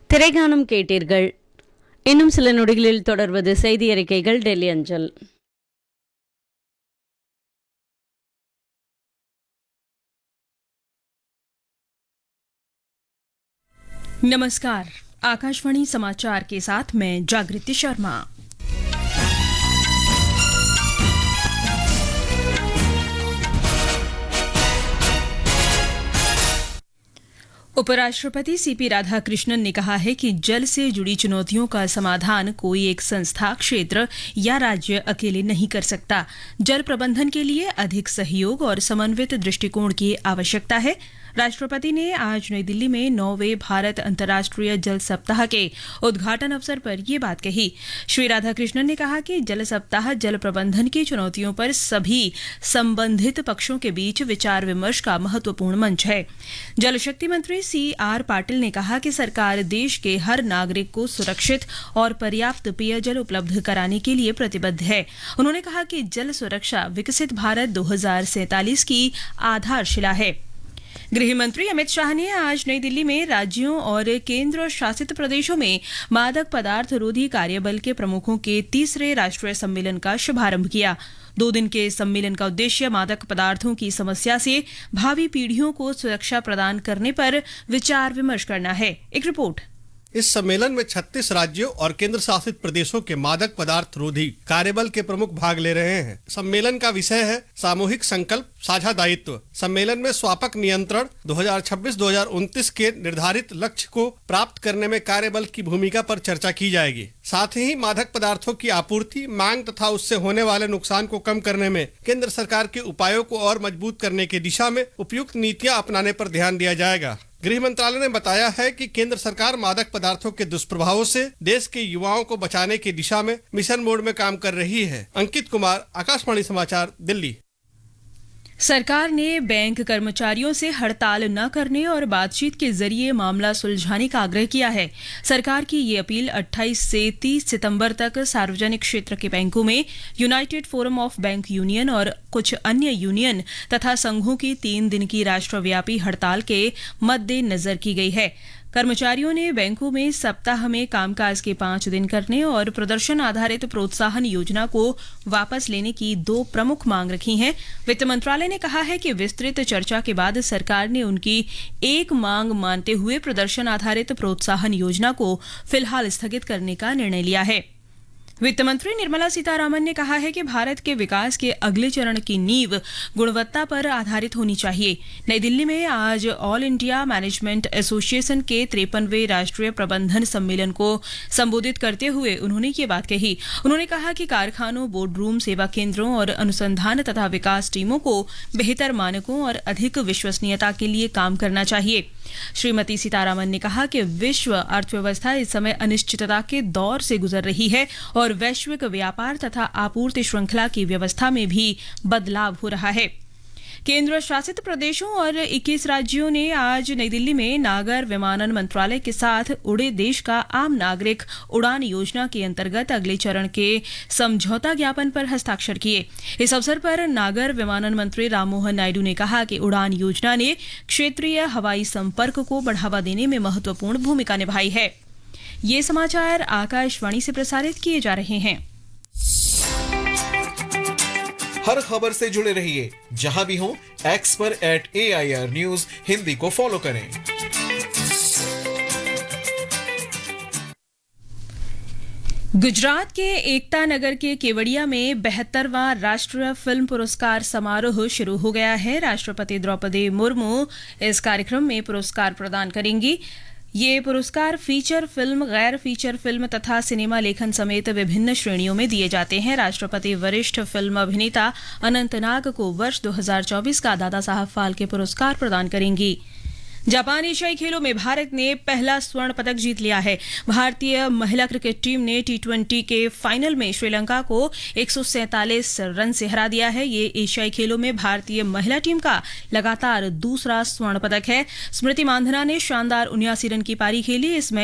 திரைகானம் கேட்டீர்கள். இன்னும் சில நொடிகளில் தொடர்வது செய்தி அறிக்கைகள் டெல்லி அஞ்சல். नमस्कार, आकाशवाणी समाचार के साथ मैं जागृति शर्मा। उपराष्ट्रपति सीपी राधाकृष्णन ने कहा है कि जल से जुड़ी चुनौतियों का समाधान कोई एक संस्था, क्षेत्र या राज्य अकेले नहीं कर सकता। जल प्रबंधन के लिए अधिक सहयोग और समन्वित दृष्टिकोण की आवश्यकता है। राष्ट्रपति ने आज नई दिल्ली में 9वें भारत अंतर्राष्ट्रीय जल सप्ताह के उद्घाटन अवसर पर ये बात कही। श्री राधाकृष्णन ने कहा कि जल सप्ताह जल प्रबंधन की चुनौतियों पर सभी संबंधित पक्षों के बीच विचार विमर्श का महत्वपूर्ण मंच है। जल शक्ति मंत्री CR पाटिल ने कहा कि सरकार देश के हर नागरिक को सुरक्षित और पर्याप्त पेयजल उपलब्ध कराने के लिए प्रतिबद्ध है। उन्होंने कहा कि जल सुरक्षा विकसित भारत 2047 की आधारशिला है। गृह मंत्री अमित शाह ने आज नई दिल्ली में राज्यों और केंद्र शासित प्रदेशों में मादक पदार्थ रोधी कार्यबल के प्रमुखों के तीसरे राष्ट्रीय सम्मेलन का शुभारंभ किया। 2 दिन के सम्मेलन का उद्देश्य मादक पदार्थों की समस्या से भावी पीढ़ियों को सुरक्षा प्रदान करने पर विचार विमर्श करना है। एक रिपोर्ट। इस सम्मेलन में 36 राज्यों और केंद्र शासित प्रदेशों के मादक पदार्थ रोधी कार्यबल के प्रमुख भाग ले रहे हैं। सम्मेलन का विषय है सामूहिक संकल्प साझा दायित्व। सम्मेलन में स्वापक नियंत्रण 2026-2029 के निर्धारित लक्ष्य को प्राप्त करने में कार्यबल की भूमिका पर चर्चा की जाएगी। साथ ही मादक पदार्थों की आपूर्ति, मांग तथा उससे होने वाले नुकसान को कम करने में केंद्र सरकार के उपायों को और मजबूत करने की दिशा में उपयुक्त नीतियां अपनाने पर ध्यान दिया जाएगा। गृह मंत्रालय ने बताया है कि केंद्र सरकार मादक पदार्थों के दुष्प्रभावों से देश के युवाओं को बचाने की दिशा में मिशन मोड में काम कर रही है। अंकित कुमार, आकाशवाणी समाचार, दिल्ली। सरकार ने बैंक कर्मचारियों से हड़ताल न करने और बातचीत के जरिए मामला सुलझाने का आग्रह किया है। सरकार की ये अपील 28 से 30 सितंबर तक सार्वजनिक क्षेत्र के बैंकों में United forum of bank union और कुछ अन्य यूनियन तथा संघों की 3 दिन की राष्ट्रव्यापी हड़ताल के मद्देनजर की गई है। कर्मचारियों ने बैंकों में सप्ताह में कामकाज के 5 दिन करने और प्रदर्शन आधारित प्रोत्साहन योजना को वापस लेने की 2 प्रमुख मांग रखी हैं। वित्त मंत्रालय ने कहा है कि विस्तृत चर्चा के बाद सरकार ने उनकी एक मांग मानते हुए प्रदर्शन आधारित प्रोत्साहन योजना को फिलहाल स्थगित करने का निर्णय लिया है। वित्त मंत्री निर्मला सीतारामन ने कहा है कि भारत के विकास के अगले चरण की नींव गुणवत्ता पर आधारित होनी चाहिए। नई दिल्ली में आज ऑल इंडिया मैनेजमेंट एसोसिएशन के 53वें राष्ट्रीय प्रबंधन सम्मेलन को संबोधित करते हुए उन्होंने ये बात कही। उन्होंने कहा कि कारखानों, बोर्डरूम, सेवा केंद्रों और अनुसंधान तथा विकास टीमों को बेहतर मानकों और अधिक विश्वसनीयता के लिए काम करना चाहिए। श्रीमती सीतारामन ने कहा कि विश्व अर्थव्यवस्था इस समय अनिश्चितता के दौर से गुजर रही है और वैश्विक व्यापार तथा आपूर्ति श्रृंखला की व्यवस्था में भी बदलाव हो रहा है। केंद्र शासित प्रदेशों और 21 राज्यों ने आज नई दिल्ली में नागर विमानन मंत्रालय के साथ उड़े देश का आम नागरिक उड़ान योजना के अंतर्गत अगले चरण के समझौता ज्ञापन पर हस्ताक्षर किए। इस अवसर पर नागर विमानन मंत्री राममोहन नायडू ने कहा कि उड़ान योजना ने क्षेत्रीय हवाई संपर्क को बढ़ावा देने में महत्वपूर्ण भूमिका निभाई है। ये समाचार आकाशवाणी से प्रसारित किए जा रहे हैं। हर खबर से जुड़े रहिए जहां भी हो, एक्स पर @AIR News हिंदी को फॉलो करें। गुजरात के एकता नगर के केवड़िया में 72वां राष्ट्रीय फिल्म पुरस्कार समारोह शुरू हो गया है। राष्ट्रपति द्रौपदी मुर्मू इस कार्यक्रम में पुरस्कार प्रदान करेंगी। ये पुरस्कार फीचर फिल्म, गैर फीचर फिल्म तथा सिनेमा लेखन समेत विभिन्न श्रेणियों में दिए जाते हैं। राष्ट्रपति वरिष्ठ फिल्म अभिनेता अनंत नाग को वर्ष 2024 का दादा साहब फाल्के पुरस्कार प्रदान करेंगी। जापान एशियाई खेलों में भारत ने पहला स्वर्ण पदक जीत लिया है। भारतीय महिला क्रिकेट टीम ने T20 के फाइनल में श्रीलंका को 147 रन से हरा दिया है। ये एशियाई खेलों में भारतीय महिला टीम का लगातार दूसरा स्वर्ण पदक है। स्मृति मांधना ने शानदार 79 रन की पारी खेली। इसमें